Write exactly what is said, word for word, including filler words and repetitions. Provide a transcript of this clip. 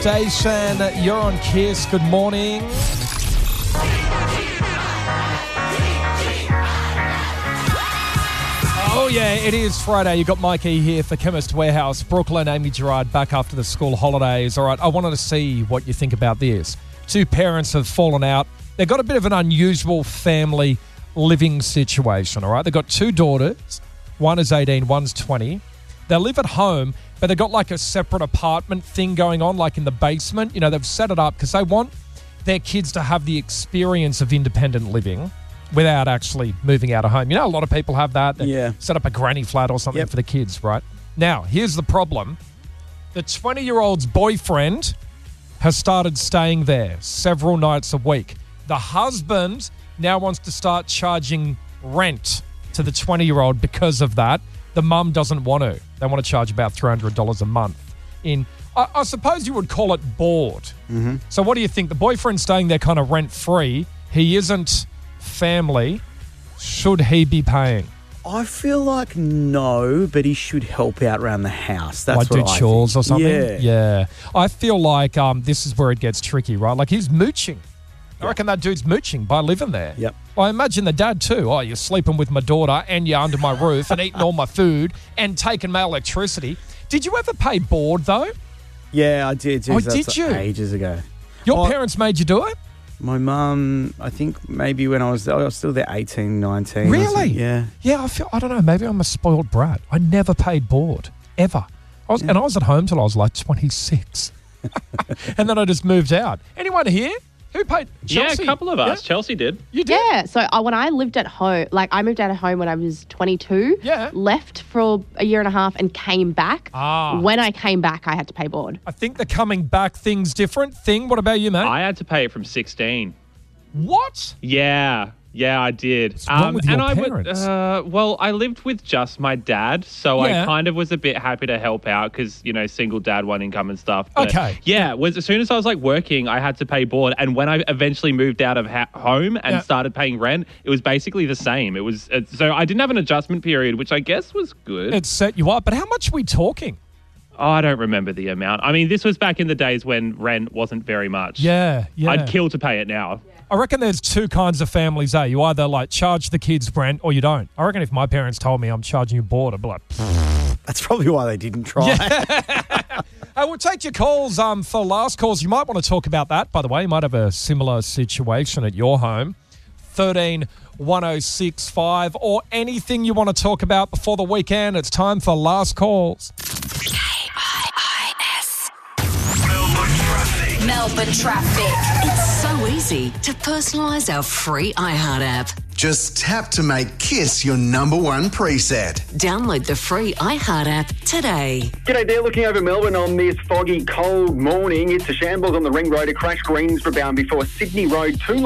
station. You're on Kiss. Good morning. Oh, yeah, it is Friday. You got Mikey here for Chemist Warehouse. Brooklyn, Amy Gerard back after the school holidays. All right, I wanted to see what you think about this. Two parents have fallen out. They've got a bit of an unusual family living situation, all right? They've got two daughters. One is eighteen, one's twenty. They live at home, but they've got like a separate apartment thing going on, like in the basement. You know, they've set it up because they want their kids to have the experience of independent living without actually moving out of home. You know, a lot of people have that. They yeah. set up a granny flat or something yep. for the kids, right? Now, here's the problem. The twenty-year-old's boyfriend has started staying there several nights a week. The husband now wants to start charging rent to the twenty-year-old because of that. The mum doesn't want to. They want to charge about three hundred dollars a month. In, I, I suppose you would call it board. Mm-hmm. So what do you think? The boyfriend's staying there kind of rent-free. He isn't family. Should he be paying? I feel like no, but he should help out around the house. That's like what do I chores think. or something? Yeah. Yeah. I feel like um, this is where it gets tricky, right? Like he's mooching. I Yep. reckon that dude's mooching by living there. Yep. I imagine the dad too. Oh, you're sleeping with my daughter and you're under my roof and eating all my food and taking my electricity. Did you ever pay board though? Yeah, I did. Geez, Oh, that's did you? Ages ago. Your Oh, parents made you do it? My mum, I think maybe when I was, I was still there eighteen, nineteen. Really? or something. Yeah. Yeah, I feel, I don't know, maybe I'm a spoiled brat. I never paid board, ever. I was, Yeah. And I was at home till I was like twenty-six. And then I just moved out. Anyone here? Who paid? Yeah, Chelsea? a couple of us. Yeah? Chelsea did. You did? Yeah, so uh, when I lived at home, like I moved out of home when I was twenty-two, Yeah. left for a year and a half and came back. Ah. When I came back, I had to pay board. I think the coming back thing's different. Thing, what about you, mate? I had to pay it from sixteen. What? Yeah, yeah, I did. What's wrong with and your I parents? would, uh, well, I lived with just my dad, so Yeah. I kind of was a bit happy to help out because you know, single dad, one income and stuff. But Okay. Yeah, was as soon as I was like working, I had to pay board, and when I eventually moved out of ha- home and Yeah. started paying rent, it was basically the same. It was uh, so I didn't have an adjustment period, which I guess was good. It set you up. But how much are we talking? Oh, I don't remember the amount. I mean, this was back in the days when rent wasn't very much. Yeah, yeah. I'd kill to pay it now. I reckon there's two kinds of families, eh? You either like charge the kids rent or you don't. I reckon if my parents told me I'm charging you board, I'd be like, That's probably why they didn't try. I will take your calls um, for last calls. You might want to talk about that, by the way. You might have a similar situation at your home. thirteen one oh six five or anything you want to talk about before the weekend. It's time for last calls. Melbourne Traffic. It's so easy to personalise our free iHeart app. Just tap to make Kiss your number one preset. Download the free iHeart app today. G'day there, looking over Melbourne on this foggy, cold morning. It's a shambles on the ring road, a crash Greensboro bound before Sydney Road, two